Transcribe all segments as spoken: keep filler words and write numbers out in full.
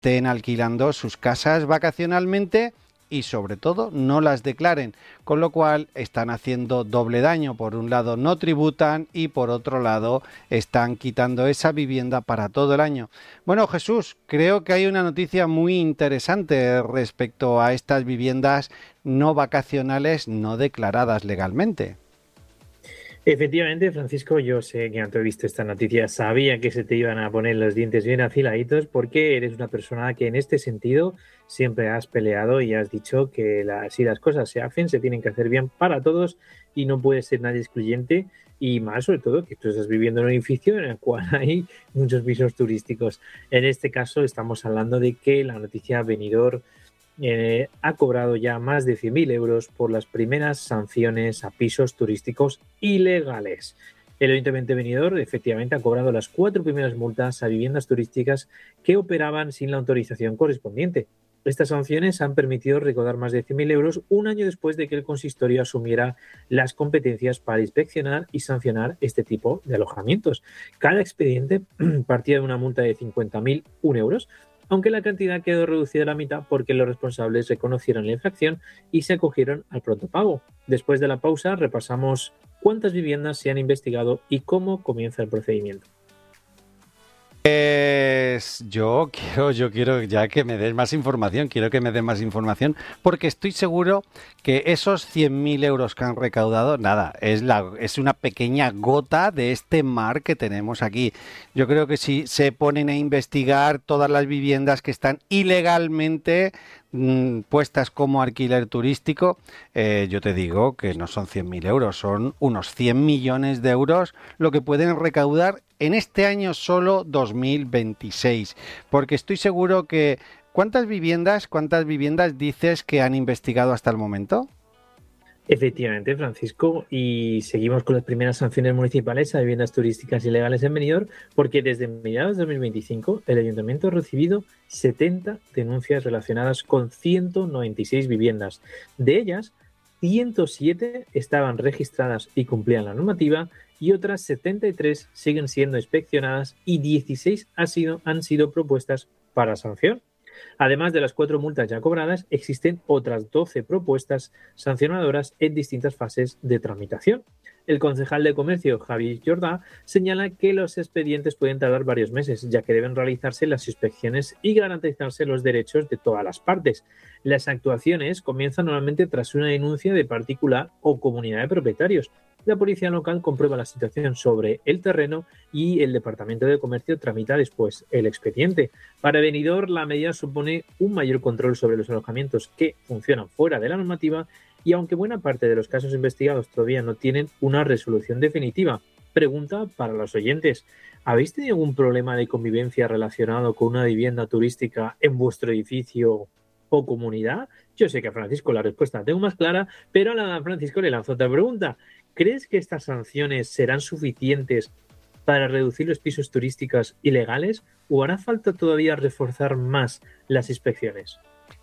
estén alquilando sus casas vacacionalmente y sobre todo no las declaren, con lo cual están haciendo doble daño. Por un lado no tributan y por otro lado están quitando esa vivienda para todo el año. Bueno, Jesús, creo que hay una noticia muy interesante respecto a estas viviendas no vacacionales no declaradas legalmente. Efectivamente, Francisco, yo sé que antes he visto esta noticia, sabía que se te iban a poner los dientes bien afiladitos porque eres una persona que en este sentido siempre has peleado y has dicho que la, si las cosas se hacen, se tienen que hacer bien para todos y no puede ser nadie excluyente y más sobre todo que tú estás viviendo en un edificio en el cual hay muchos pisos turísticos. En este caso estamos hablando de que la noticia Benidorm eh, ha cobrado ya más de cien mil euros por las primeras sanciones a pisos turísticos ilegales. El Ayuntamiento de Benidorm efectivamente ha cobrado las cuatro primeras multas a viviendas turísticas que operaban sin la autorización correspondiente. Estas sanciones han permitido recaudar más de cien mil euros un año después de que el consistorio asumiera las competencias para inspeccionar y sancionar este tipo de alojamientos. Cada expediente partía de una multa de cincuenta mil uno euros, aunque la cantidad quedó reducida a la mitad porque los responsables reconocieron la infracción y se acogieron al pronto pago. Después de la pausa, repasamos cuántas viviendas se han investigado y cómo comienza el procedimiento. Pues yo quiero, yo quiero ya que me des más información, quiero que me des más información, porque estoy seguro que esos cien mil euros que han recaudado, nada, es, la, es una pequeña gota de este mar que tenemos aquí. Yo creo que si se ponen a investigar todas las viviendas que están ilegalmente mmm, puestas como alquiler turístico, eh, yo te digo que no son cien mil euros, son unos cien millones de euros lo que pueden recaudar en este año solo dos mil veintiséis, porque estoy seguro que ¿cuántas viviendas, cuántas viviendas dices que han investigado hasta el momento? Efectivamente, Francisco, y seguimos con las primeras sanciones municipales a viviendas turísticas ilegales en Benidorm, porque desde mediados de dos mil veinticinco el Ayuntamiento ha recibido setenta denuncias relacionadas con ciento noventa y seis viviendas. De ellas, ciento siete estaban registradas y cumplían la normativa, y otras setenta y tres siguen siendo inspeccionadas y dieciséis han sido, han sido propuestas para sanción. Además de las cuatro multas ya cobradas, existen otras doce propuestas sancionadoras en distintas fases de tramitación. El concejal de Comercio, Javi Jordá, señala que los expedientes pueden tardar varios meses, ya que deben realizarse las inspecciones y garantizarse los derechos de todas las partes. Las actuaciones comienzan normalmente tras una denuncia de particular o comunidad de propietarios. La policía local comprueba la situación sobre el terreno y el Departamento de Comercio tramita después el expediente. Para Benidorm, la medida supone un mayor control sobre los alojamientos que funcionan fuera de la normativa y aunque buena parte de los casos investigados todavía no tienen una resolución definitiva. Pregunta para los oyentes: ¿habéis tenido algún problema de convivencia relacionado con una vivienda turística en vuestro edificio o comunidad? Yo sé que a Francisco la respuesta la tengo más clara, pero a Francisco le lanzo otra pregunta. ¿Crees que estas sanciones serán suficientes para reducir los pisos turísticos ilegales o hará falta todavía reforzar más las inspecciones?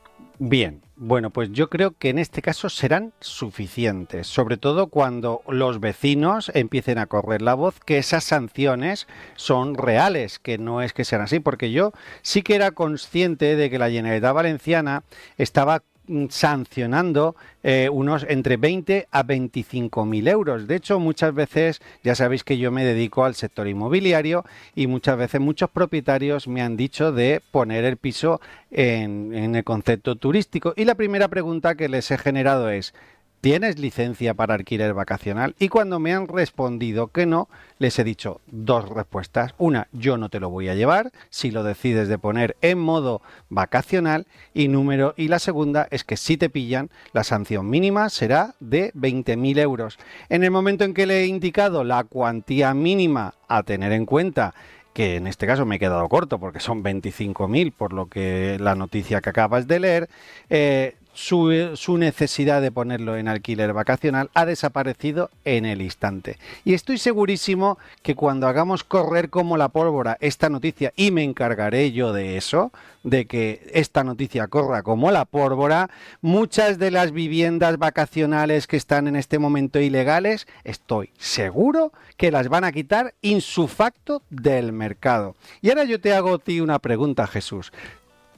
Bien, bueno, pues yo creo que en este caso serán suficientes, sobre todo cuando los vecinos empiecen a correr la voz que esas sanciones son reales, que no es que sean así, porque yo sí que era consciente de que la Generalitat Valenciana estaba sancionando eh, unos entre veinte a veinticinco mil euros. De hecho, muchas veces, ya sabéis que yo me dedico al sector inmobiliario y muchas veces muchos propietarios me han dicho de poner el piso en, en el concepto turístico. Y la primera pregunta que les he generado es: ¿tienes licencia para alquiler vacacional? Y cuando me han respondido que no, les he dicho dos respuestas. Una, yo no te lo voy a llevar si lo decides de poner en modo vacacional. Y número y la segunda es que si te pillan, la sanción mínima será de veinte mil euros. En el momento en que le he indicado la cuantía mínima a tener en cuenta, que en este caso me he quedado corto porque son veinticinco mil, por lo que la noticia que acabas de leer, eh, Su, su necesidad de ponerlo en alquiler vacacional ha desaparecido en el instante. Y estoy segurísimo que cuando hagamos correr como la pólvora esta noticia, y me encargaré yo de eso, de que esta noticia corra como la pólvora, muchas de las viviendas vacacionales que están en este momento ilegales, estoy seguro que las van a quitar in su facto del mercado. Y ahora yo te hago a ti una pregunta, Jesús.